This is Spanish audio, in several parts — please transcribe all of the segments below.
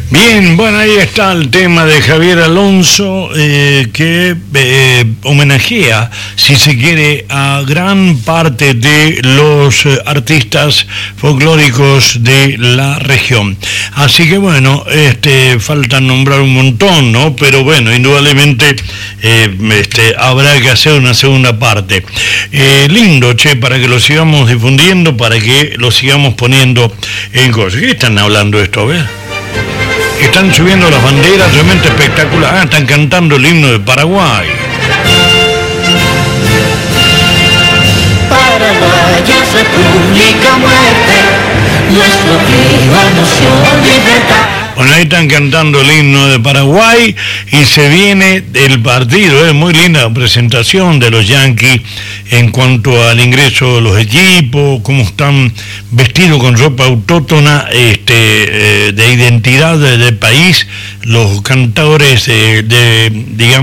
Bien, bueno, ahí está el tema de Javier Alonso, que homenajea, si se quiere, a gran parte de los artistas folclóricos de la región. Así que bueno, falta nombrar un montón, ¿no? Pero bueno, indudablemente habrá que hacer una segunda parte. Lindo, para que lo sigamos difundiendo, para que lo sigamos poniendo en cosas. ¿Qué están hablando esto? A ver. Están subiendo las banderas, realmente espectacular. Están cantando el himno de Paraguay. Paraguay es república muerte, nuestro viva nación libertad. Bueno, ahí están cantando el himno de Paraguay y se viene el partido. Es muy linda la presentación de los Yankees en cuanto al ingreso de los equipos, cómo están vestidos con ropa autóctona de identidad del país, los cantadores de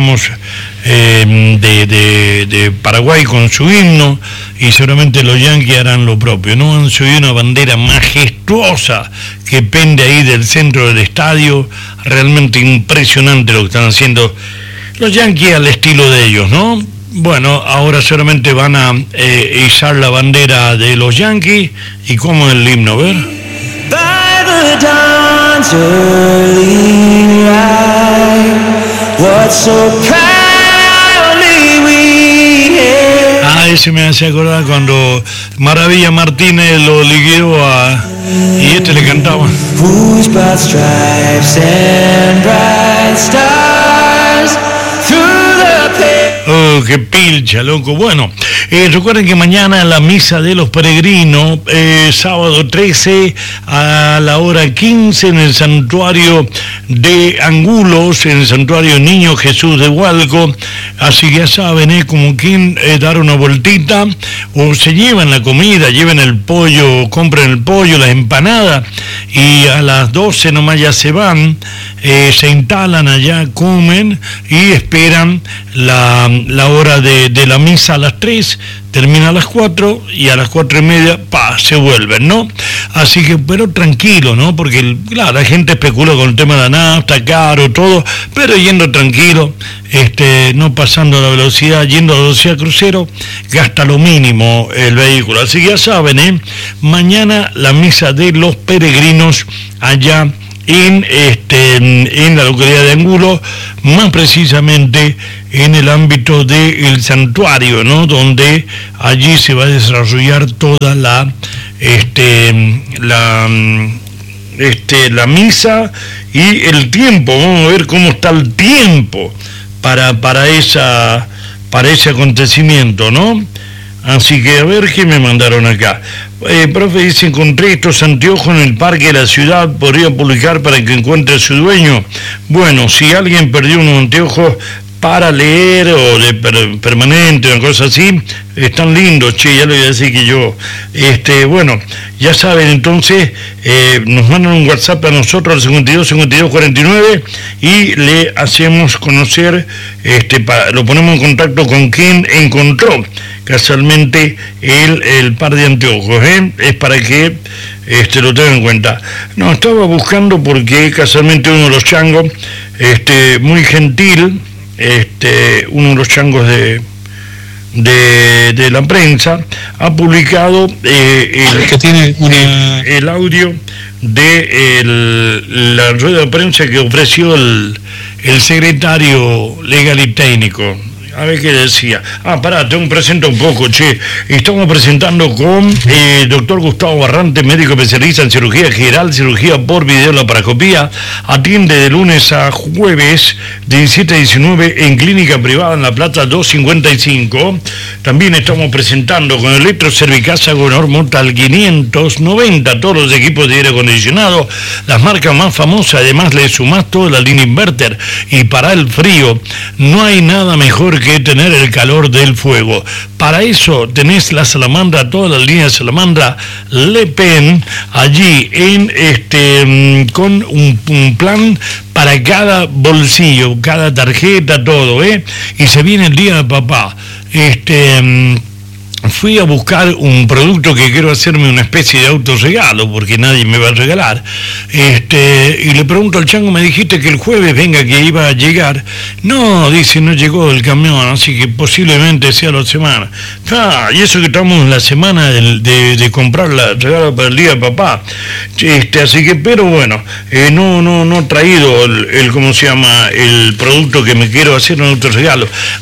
Paraguay con su himno, y seguramente los Yankees harán lo propio, ¿no? Han subido una bandera majestuosa que pende ahí del centro del estadio, realmente impresionante lo que están haciendo los Yankees al estilo de ellos, ¿no? Bueno, ahora solamente van a izar la bandera de los Yankees, y como el himno, a ver. By the dawn's early light, what so proudly we hailed. Ese me hace acordar cuando Maravilla Martínez lo liquidó y le cantaba. Whose broad stripes and bright stars through the pale. Oh, qué pilcha, loco. Bueno, recuerden que mañana la misa de los peregrinos, sábado 13 a la hora 15 en el santuario de Angulos, en el santuario Niño Jesús de Hualco. Así que ya saben, como quien dar una vueltita, o se llevan la comida, lleven el pollo, compren el pollo, las empanadas, y a las 12 nomás ya se van, se instalan allá, comen y esperan la hora de la misa a las 3, termina a las 4 y a las 4:30, se vuelven, ¿no? Así que, pero tranquilo, ¿no? Porque, claro, la gente especula con el tema de la nafta, caro, todo, pero yendo tranquilo, no pasando la velocidad, yendo a velocidad crucero, gasta lo mínimo el vehículo. Así que ya saben, mañana la misa de los peregrinos allá en la localidad de Angulo, más precisamente en el ámbito del santuario, ¿no? Donde allí se va a desarrollar toda la misa y el tiempo. Vamos a ver cómo está el tiempo para ese acontecimiento, ¿no? Así que a ver qué me mandaron acá. Profe, dice, encontré estos anteojos en el parque de la ciudad, podría publicar para que encuentre a su dueño. Bueno, si alguien perdió unos anteojos para leer o de permanente, una cosa así, están lindos, ya le voy a decir que yo, bueno, ya saben, entonces, nos mandan un WhatsApp a nosotros al 52-52-49 y le hacemos conocer, lo ponemos en contacto con quien encontró casualmente el par de anteojos, es para que lo tengan en cuenta. No, estaba buscando porque casualmente uno de los changos, muy gentil, uno de los changos de la prensa, ha publicado el audio de la rueda de prensa que ofreció el secretario legal y técnico. A ver qué decía. Presento un poco, Estamos presentando con el doctor Gustavo Barrante, médico especialista en cirugía general, cirugía por videolaparoscopía. Atiende de lunes a jueves, de 17 a 19, en clínica privada en La Plata 255. También estamos presentando con Electrocervicasa con Hormotal 590, todos los equipos de aire acondicionado, las marcas más famosas. Además, le sumás toda la línea inverter. Y para el frío, no hay nada mejor que tener el calor del fuego. Para eso tenés la salamandra, toda la línea de salamandra Le Pen, allí con un plan para cada bolsillo, cada tarjeta, todo, y se viene el día de papá. fui a buscar un producto que quiero hacerme una especie de autorregalo, porque nadie me va a regalar, y le pregunto al chango, me dijiste que el jueves venga, que iba a llegar. No, dice, no llegó el camión, así que posiblemente sea la semana. Y eso que estamos en la semana de comprar la regalo para el día de papá. Así que, pero bueno, no he traído ¿cómo se llama? El producto que me quiero hacer un autorregalo.